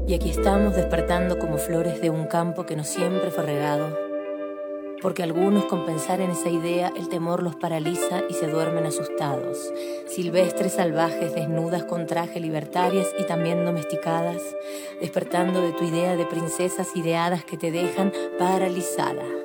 Y aquí estamos despertando como flores de un campo que no siempre fue regado. Porque algunos, con pensar en esa idea, el temor los paraliza y se duermen asustados. Silvestres, salvajes, desnudas con traje, libertarias y también domesticadas, despertando de tu idea de princesas ideadas que te dejan paralizada.